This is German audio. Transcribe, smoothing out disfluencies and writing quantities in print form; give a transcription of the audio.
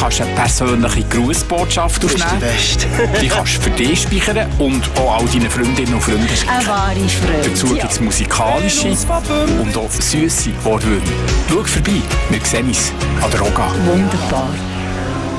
kannst du eine persönliche Grußbotschaft aufnehmen. Die kannst du für dich speichern und auch all deinen Freundinnen und Freunden schicken. Eine wahre Freude. Dazu gibt es musikalische und auch süsse Wortwürmer. Schau vorbei, wir sehen uns an der Roga. Wunderbar.